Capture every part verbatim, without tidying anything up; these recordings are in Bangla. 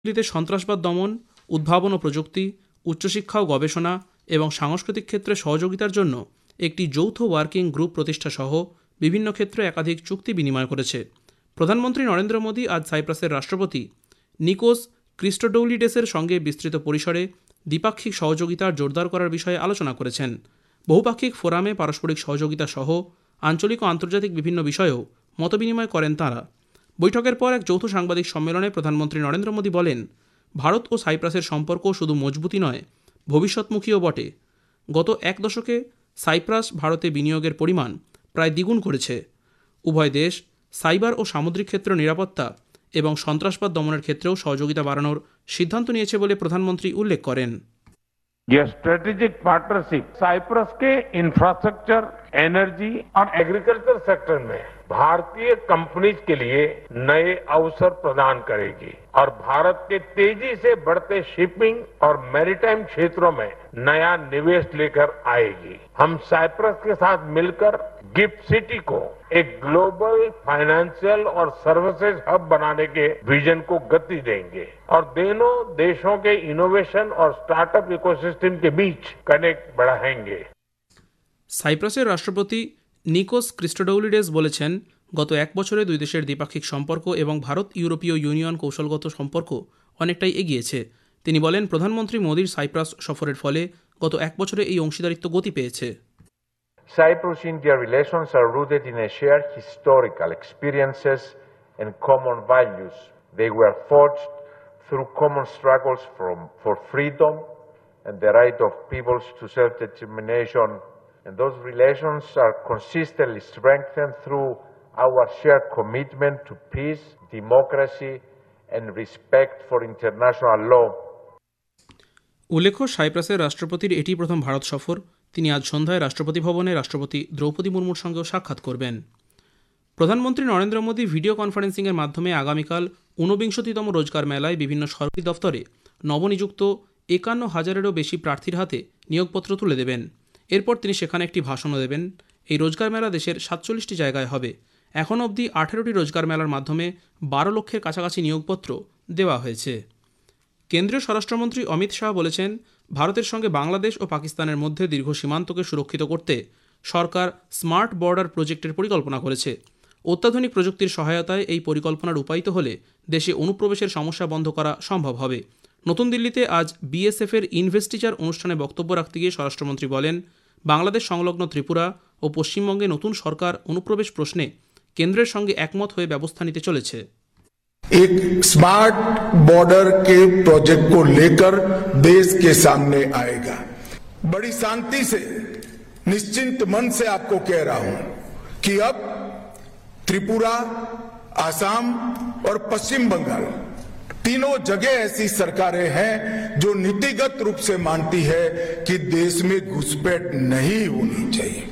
দিল্লিতে সন্ত্রাসবাদ দমন, উদ্ভাবন ও প্রযুক্তি, উচ্চশিক্ষা ও গবেষণা এবং সাংস্কৃতিক ক্ষেত্রে সহযোগিতার জন্য একটি যৌথ ওয়ার্কিং গ্রুপ প্রতিষ্ঠা সহ বিভিন্ন ক্ষেত্রে একাধিক চুক্তি বিনিময় করেছে। প্রধানমন্ত্রী নরেন্দ্র মোদী আজ সাইপ্রাসের রাষ্ট্রপতি নিকোস ক্রিস্টোডৌলিডেসের সঙ্গে বিস্তৃত পরিসরে দ্বিপাক্ষিক সহযোগিতা জোরদার করার বিষয়ে আলোচনা করেছেন। বহুপাক্ষিক ফোরামে পারস্পরিক সহযোগিতা সহ আঞ্চলিক ও আন্তর্জাতিক বিভিন্ন বিষয়েও মতবিনিময় করেন তাঁরা। বৈঠকের পর এক যৌথ সাংবাদিক সম্মেলনে প্রধানমন্ত্রী নরেন্দ্র মোদী বলেন, ভারত ও সাইপ্রাসের সম্পর্ক শুধু মজবুতই নয়, ভবিষ্যৎমুখীও বটে। গত এক দশকে সাইপ্রাস ভারতে বিনিয়োগের পরিমাণ প্রায় দ্বিগুণ করেছে। উভয় দেশ সাইবার ও সামুদ্রিক ক্ষেত্রে নিরাপত্তা এবং সন্ত্রাসবাদ দমনের ক্ষেত্রেও সহযোগিতা বাড়ানোর সিদ্ধান্ত নিয়েছে বলে প্রধানমন্ত্রী উল্লেখ করেন। यह स्ट्रेटेजिक पार्टनरशिप साइप्रस के इंफ्रास्ट्रक्चर, एनर्जी और एग्रीकल्चर सेक्टर में भारतीय कंपनीज के लिए नए अवसर प्रदान करेगी और भारत के तेजी से बढ़ते शिपिंग और मैरीटाइम क्षेत्रों में नया निवेश लेकर आएगी। हम साइप्रस के साथ मिलकर गिफ्ट सिटी को एक ग्लोबल फाइनेंशियल और सर्विसेज हब बनाने के विजन को गति देंगे और दोनों देशों के इनोवेशन और स्टार्टअप इकोसिस्टम के बीच कनेक्ट बढ़ाएंगे। সাইপ্রাসের রাষ্ট্রপতি নিকোস ক্রিস্টোডৌলিডেস বলেছেন, গত এক বছরে দুই দেশের দ্বিপাক্ষিক সম্পর্ক এবং ভারত ইউরোপীয় ইউনিয়ন কৌশলগত সম্পর্ক অনেকটাই এগিয়েছে। তিনি বলেন, প্রধানমন্ত্রী মোদীর সাইপ্রাস সফরের ফলে গত এক বছরে এই অংশীদারিত্ব গতি পেয়েছে। Cyprus-India relations are rooted in a shared historical experiences and common values. They were forged through common struggles from, for freedom and the right of peoples to self-determination. And those relations are consistently strengthened through our shared commitment to peace, democracy, and respect for international law. উল্লেখ্য, সাইপ্রাসের রাষ্ট্রপতির এটি প্রথম ভারত সফর। তিনি আজ সন্ধ্যায় রাষ্ট্রপতি ভবনে রাষ্ট্রপতি দ্রৌপদী মুর্মুর সঙ্গেও সাক্ষাৎ করবেন। প্রধানমন্ত্রী নরেন্দ্র মোদী ভিডিও কনফারেন্সিংয়ের মাধ্যমে আগামীকাল ঊনবিংশতিতম রোজগার মেলায় বিভিন্ন সরকারি দফতরে নবনিযুক্ত একান্ন হাজারেরও বেশি প্রার্থীর হাতে নিয়োগপত্র তুলে দেবেন। এরপর তিনি সেখানে একটি ভাষণও দেবেন। এই রোজগার মেলা দেশের সাতচল্লিশটি জায়গায় হবে। এখন অবধি আঠেরোটি রোজগার মেলার মাধ্যমে বারো লক্ষের কাছাকাছি নিয়োগপত্র দেওয়া হয়েছে। কেন্দ্রীয় স্বরাষ্ট্রমন্ত্রী অমিত শাহ বলেছেন, ভারতের সঙ্গে বাংলাদেশ ও পাকিস্তানের মধ্যে দীর্ঘ সীমান্তকে সুরক্ষিত করতে সরকার স্মার্ট বর্ডার প্রজেক্টের পরিকল্পনা করেছে। অত্যাধুনিক প্রযুক্তির সহায়তায় এই পরিকল্পনা রূপায়িত হলে দেশে অনুপ্রবেশের সমস্যা বন্ধ করা সম্ভব হবে। নতুন দিল্লিতে আজ বিএসএফের ইনভেস্টিচার অনুষ্ঠানে বক্তব্য রাখতে গিয়ে স্বরাষ্ট্রমন্ত্রী বলেন, বাংলাদেশ সংলগ্ন ত্রিপুরা ও পশ্চিমবঙ্গে নতুন সরকার অনুপ্রবেশ প্রশ্নে কেন্দ্রের সঙ্গে একমত হয়ে ব্যবস্থা নিতে চলেছে। एक स्मार्ट बॉर्डर के प्रोजेक्ट को लेकर देश के सामने आएगा। बड़ी शांति से, निश्चिंत मन से आपको कह रहा हूं कि अब त्रिपुरा, आसाम और पश्चिम बंगाल तीनों जगह ऐसी सरकारें हैं जो नीतिगत रूप से मानती है कि देश में घुसपैठ नहीं होनी चाहिए।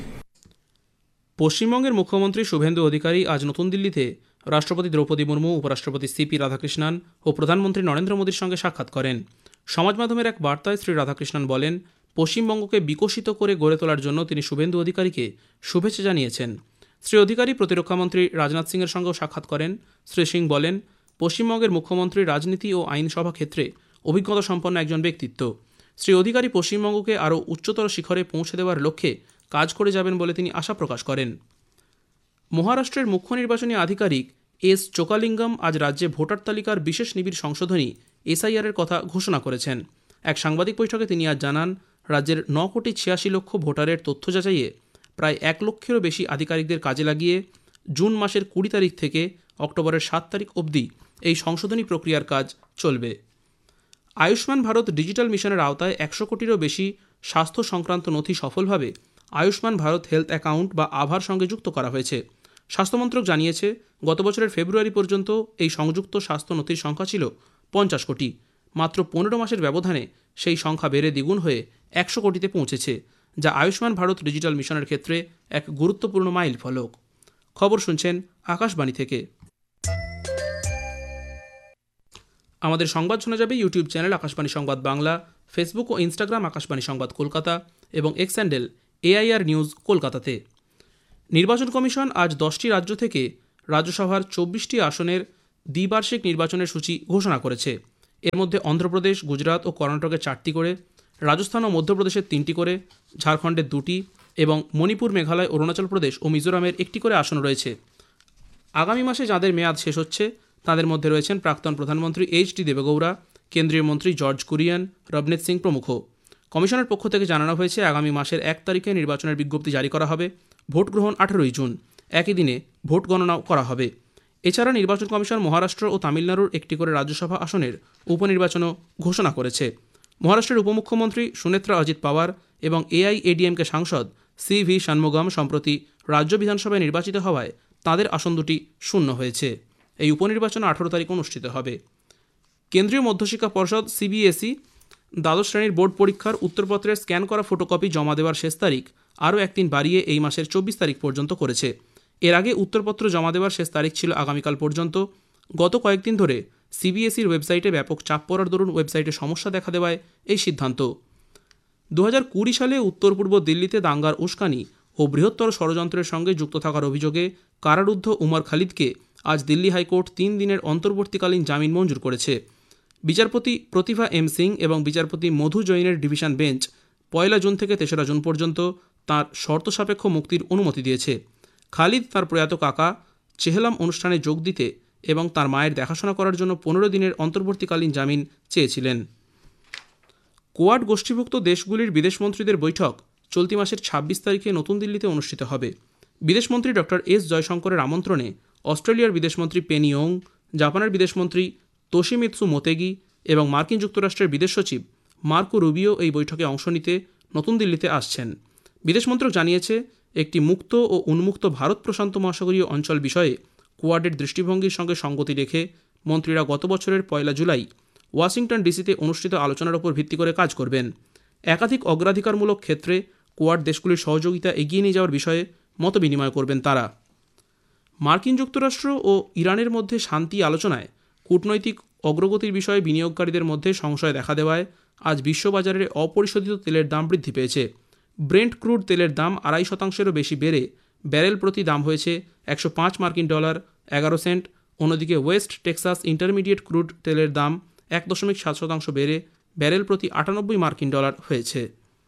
পশ্চিমবঙ্গের মুখ্যমন্ত্রী শুভেন্দু অধিকারী আজ নতুন দিল্লিতে রাষ্ট্রপতি দ্রৌপদী মুর্মু, উপরাষ্ট্রপতি সিপি রাধাকৃষ্ণন ও প্রধানমন্ত্রী নরেন্দ্র মোদীর সঙ্গে সাক্ষাৎ করেন। সমাজ মাধ্যমের এক বার্তায় শ্রী রাধাকৃষ্ণন বলেন, পশ্চিমবঙ্গকে বিকশিত করে গড়ে তোলার জন্য তিনি শুভেন্দু অধিকারীকে শুভেচ্ছা জানিয়েছেন। শ্রী অধিকারী প্রতিরক্ষামন্ত্রী রাজনাথ সিংয়ের সঙ্গেও সাক্ষাৎ করেন। শ্রী সিং বলেন, পশ্চিমবঙ্গের মুখ্যমন্ত্রী রাজনীতি ও আইনসভা ক্ষেত্রে অভিজ্ঞতা সম্পন্ন একজন ব্যক্তিত্ব। শ্রী অধিকারী পশ্চিমবঙ্গকে আরও উচ্চতর শিখরে পৌঁছে দেওয়ার লক্ষ্যে কাজ করে যাবেন বলে তিনি আশা প্রকাশ করেন। মহারাষ্ট্রের মুখ্য নির্বাচনী আধিকারিক এস চোকালিঙ্গম আজ রাজ্যে ভোটার তালিকার বিশেষ নিবিড় সংশোধনী এসআইআরের কথা ঘোষণা করেছেন। এক সাংবাদিক বৈঠকে তিনি আজ জানান, রাজ্যের ন কোটি ছিয়াশি লক্ষ ভোটারের তথ্য যাচাইয়ে প্রায় এক লক্ষেরও বেশি আধিকারিকদের কাজে লাগিয়ে জুন মাসের কুড়ি তারিখ থেকে অক্টোবরের সাত তারিখ অবধি এই সংশোধনী প্রক্রিয়ার কাজ চলবে। আয়ুষ্মান ভারত ডিজিটাল মিশনের আওতায় একশো কোটিরও বেশি স্বাস্থ্য সংক্রান্ত নথি সফলভাবে আয়ুষ্মান ভারত হেলথ অ্যাকাউন্ট বা আভার সঙ্গে যুক্ত করা হয়েছে। স্বাস্থ্যমন্ত্রক জানিয়েছে, গত বছরের ফেব্রুয়ারি পর্যন্ত এই সংযুক্ত স্বাস্থ্য নথির সংখ্যা ছিল পঞ্চাশ কোটি। মাত্র পনেরো মাসের ব্যবধানে সেই সংখ্যা বেড়ে দ্বিগুণ হয়ে একশো কোটিতে পৌঁছেছে, যা আয়ুষ্মান ভারত ডিজিটাল মিশনের ক্ষেত্রে এক গুরুত্বপূর্ণ মাইল ফলক। খবর শুনছেন আকাশবাণী থেকে। আমাদের সংবাদ শোনা যাবে ইউটিউব চ্যানেল আকাশবাণী সংবাদ বাংলা, ফেসবুক ও ইনস্টাগ্রাম আকাশবাণী সংবাদ কলকাতা এবং এক্স হ্যান্ডেল এআইআর নিউজ কলকাতাতে। নির্বাচন কমিশন আজ দশটি রাজ্য থেকে রাজ্যসভার চব্বিশটি আসনের দ্বিবার্ষিক নির্বাচনের সূচি ঘোষণা করেছে। এর মধ্যে অন্ধ্রপ্রদেশ, গুজরাট ও কর্ণাটকের চারটি করে, রাজস্থান ও মধ্যপ্রদেশের তিনটি করে, ঝাড়খণ্ডের দুটি এবং মণিপুর, মেঘালয়, অরুণাচল প্রদেশ ও মিজোরামের একটি করে আসন রয়েছে। আগামী মাসে যাদের মেয়াদ শেষ হচ্ছে তাদের মধ্যে রয়েছেন প্রাক্তন প্রধানমন্ত্রী এইচ ডি দেবেগৌড়া, কেন্দ্রীয় মন্ত্রী জর্জ কুরিয়ান, রবনীত সিং প্রমুখ। কমিশনের পক্ষ থেকে জানানো হয়েছে আগামী মাসের এক তারিখে নির্বাচনের বিজ্ঞপ্তি জারি করা হবে। ভোট গ্রহণ আঠেরোই জুন, একই দিনে ভোট গণনাও করা হবে। এছাড়া নির্বাচন কমিশন মহারাষ্ট্র ও তামিলনাড়ুর একটি করে রাজ্যসভা আসনের উপনির্বাচনও ঘোষণা করেছে। মহারাষ্ট্রের উপমুখ্যমন্ত্রী সুনেত্রা অজিত পাওয়ার এবং এআইএডিএমকে সাংসদ সি ভি ষণমুগম সম্প্রতি রাজ্য বিধানসভায় নির্বাচিত হওয়ায় তাঁদের আসন দুটি শূন্য হয়েছে। এই উপনির্বাচন আঠারো তারিখ অনুষ্ঠিত হবে। কেন্দ্রীয় মধ্যশিক্ষা পর্ষদ সিবিএসই দ্বাদশ শ্রেণীর বোর্ড পরীক্ষার উত্তরপত্রের স্ক্যান করা ফটোকপি জমা দেওয়ার শেষ তারিখ আরও একদিন বাড়িয়ে এই মাসের চব্বিশ তারিখ পর্যন্ত করেছে। এর আগে উত্তরপত্র জমা দেওয়ার শেষ তারিখ ছিল আগামীকাল পর্যন্ত। গত কয়েকদিন ধরে সিবিএসইর ওয়েবসাইটে ব্যাপক চাপ পড়ার দরুন ওয়েবসাইটে সমস্যা দেখা দেওয়ায় এই সিদ্ধান্ত। দু হাজার কুড়ি সালে উত্তর পূর্ব দিল্লিতে দাঙ্গার উস্কানি ও বৃহত্তর ষড়যন্ত্রের সঙ্গে যুক্ত থাকার অভিযোগে কারারুদ্ধ উমর খালিদকে আজ দিল্লি হাইকোর্ট তিন দিনের অন্তর্বর্তীকালীন জামিন মঞ্জুর করেছে। বিচারপতি প্রতিভা এম সিং এবং বিচারপতি মধু জৈনের ডিভিশন বেঞ্চ পয়লা জুন থেকে তেসরা জুন পর্যন্ত তাঁর শর্ত সাপেক্ষ মুক্তির অনুমতি দিয়েছে। খালিদ তার প্রয়াত কাকা চেহলাম অনুষ্ঠানে যোগ দিতে এবং তার মায়ের দেখাশোনা করার জন্য পনেরো দিনের অন্তর্বর্তীকালীন জামিন চেয়েছিলেন। কোয়াড গোষ্ঠীভুক্ত দেশগুলির বিদেশমন্ত্রীদের বৈঠক চলতি মাসের ছাব্বিশ তারিখে নতুন দিল্লিতে অনুষ্ঠিত হবে। বিদেশমন্ত্রী ডক্টর এস জয়শঙ্করের আমন্ত্রণে অস্ট্রেলিয়ার বিদেশমন্ত্রী পেনি ইয়ং, জাপানের বিদেশমন্ত্রী তোশিমিৎসু মোতেগি এবং মার্কিন যুক্তরাষ্ট্রের বিদেশ সচিব মার্কো রুবিও এই বৈঠকে অংশ নিতে নতুন দিল্লিতে আসছেন। বিদেশ মন্ত্রক জানিয়েছে, একটি মুক্ত ও উন্মুক্ত ভারত প্রশান্ত মহাসাগরীয় অঞ্চল বিষয়ে কোয়াডের দৃষ্টিভঙ্গির সঙ্গে সঙ্গতি রেখে মন্ত্রীরা গত বছরের পয়লা জুলাই ওয়াশিংটন ডিসিতে অনুষ্ঠিত আলোচনার উপর ভিত্তি করে কাজ করবেন। একাধিক অগ্রাধিকারমূলক ক্ষেত্রে কোয়াড দেশগুলির সহযোগিতা এগিয়ে নিয়ে যাওয়ার বিষয়ে মতবিনিময় করবেন তারা। মার্কিন যুক্তরাষ্ট্র ও ইরানের মধ্যে শান্তি আলোচনায় কূটনৈতিক অগ্রগতির বিষয়ে বিনিয়োগকারীদের মধ্যে সংশয় দেখা দেওয়ায় আজ বিশ্ববাজারে অপরিশোধিত তেলের দাম বৃদ্ধি পেয়েছে। ব্রেন্ট ক্রুড তেলের দাম আড়াই শতাংশেরও বেশি বেড়ে ব্যারেল প্রতি দাম হয়েছে একশো পাঁচ মার্কিন ডলার এগারো সেন্ট। অন্যদিকে ওয়েস্ট টেক্সাস ইন্টারমিডিয়েট ক্রুড তেলের দাম এক দশমিক সাত শতাংশ বেড়ে ব্যারেল প্রতি আটানব্বই মার্কিন ডলার হয়েছে।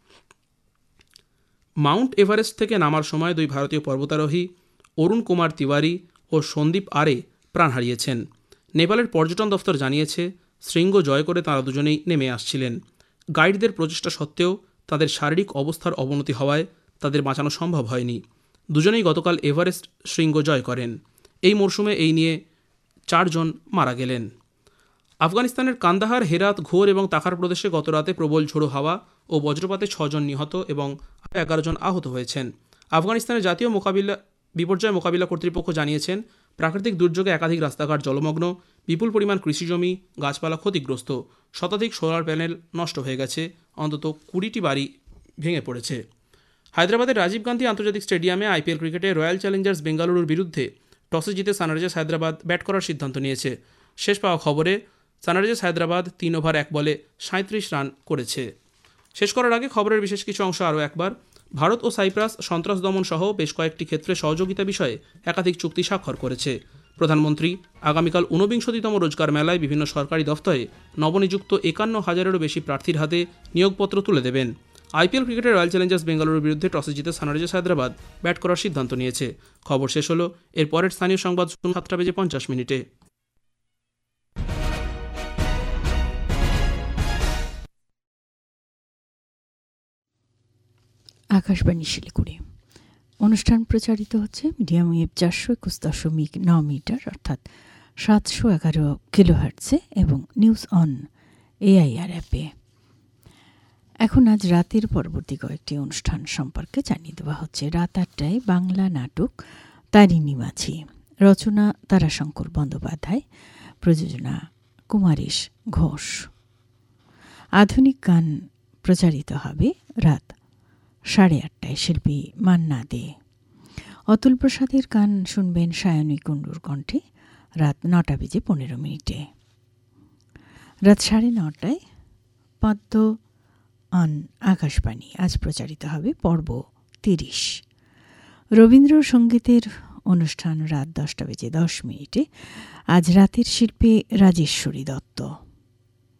মাউন্ট এভারেস্ট থেকে নামার সময় দুই ভারতীয় পর্বতারোহী অরুণ কুমার তিওয়ারি ও সন্দীপ আরে প্রাণ হারিয়েছেন। নেপালের পর্যটন দফতর জানিয়েছে, শৃঙ্গ জয় করে তাঁরা দুজনেই নেমে আসছিলেন। গাইডদের প্রচেষ্টা সত্ত্বেও তাদের শারীরিক অবস্থার অবনতি হওয়ায় তাদের বাঁচানো সম্ভব হয়নি। দুজনেই গতকাল এভারেস্ট শৃঙ্গ জয় করেন। এই মরশুমে এই নিয়ে চারজন মারা গেলেন। আফগানিস্তানের কান্দাহার, হেরাত, ঘোর এবং তাখার প্রদেশে গতরাতে প্রবল ঝোড়ো হাওয়া ও বজ্রপাতে ছজন নিহত এবং এগারো জন আহত হয়েছেন। আফগানিস্তানের জাতীয় মোকাবিলা বিপর্যয় মোকাবিলা কর্তৃপক্ষ জানিয়েছেন, প্রাকৃতিক দুর্যোগে একাধিক রাস্তাঘাট জলমগ্ন, বিপুল পরিমাণ কৃষিজমি, গাছপালা ক্ষতিগ্রস্ত, শতাধিক সোলার প্যানেল নষ্ট হয়ে গেছে, অন্তত কুড়িটি বাড়ি ভেঙে পড়েছে। হায়দ্রাবাদের রাজীব গান্ধী আন্তর্জাতিক স্টেডিয়ামে আইপিএল ক্রিকেটে রয়্যাল চ্যালেঞ্জার্স বেঙ্গালুরুর বিরুদ্ধে টসে জিতে সানরাইজার্স হায়দ্রাবাদ ব্যাট করার সিদ্ধান্ত নিয়েছে। শেষ পাওয়া খবরে সানরাইজার্স হায়দ্রাবাদ তিন ওভার এক বলে সাঁত্রিশ রান করেছে। শেষ করার আগে খবরের বিশেষ কিছু অংশ আরও একবার। ভারত ও সাইপ্রাস সন্ত্রাস দমন সহ বেশ কয়েকটি ক্ষেত্রে সহযোগিতা বিষয়ে একাধিক চুক্তি স্বাক্ষর করেছে। প্রধানমন্ত্রী আগামীকাল ঊনবিংশতিতম রোজগার মেলায় বিভিন্ন সরকারি দফতরে নবনিযুক্ত একান্ন হাজারেরও বেশি প্রার্থীর হাতে নিয়োগপত্র তুলে দেবেন। আইপিএল ক্রিকেটে রয়্যাল চ্যালেঞ্জার্স বেঙ্গালুরুর বিরুদ্ধে টসে জিতে সানরাইজার্স হায়দ্রাবাদ ব্যাট করার সিদ্ধান্ত নিয়েছে। খবর শেষ হলো। এর পরের স্থানীয় সংবাদ সাতটা বেজে পঞ্চাশ মিনিটে। আকাশবাণী শিলিগুড়ি। অনুষ্ঠান প্রচারিত হচ্ছে মিডিয়াম ওয়েভ চারশো একুশ দশমিক ন মিটার অর্থাৎ সাতশো এগারো কিলো হার্টসে এবং নিউজ অন এআইআর অ্যাপে। এখন আজ রাতের পরবর্তী কয়েকটি অনুষ্ঠান সম্পর্কে জানিয়ে দেওয়া হচ্ছে। রাত আটটায় বাংলা নাটক তারিণী মাঝি, রচনা তারাশঙ্কর বন্দ্যোপাধ্যায়, প্রযোজনা কুমারেশ ঘোষ। আধুনিক গান প্রচারিত হবে রাত সাড়ে আটটায়, শিল্পী মান্না দে। অতুল প্রসাদের গান শুনবেন সায়নী কুণ্ডুর কণ্ঠে রাত নটা বেজে পনেরো মিনিটে। রাত সাড়ে নটায় পদ্ম অন আকাশবাণী আজ প্রচারিত হবে পর্ব তিরিশ। রবীন্দ্রসঙ্গীতের অনুষ্ঠান রাত দশটা বেজে দশ মিনিটে। আজ রাতের শিল্পী রাজেশ্বরী দত্ত।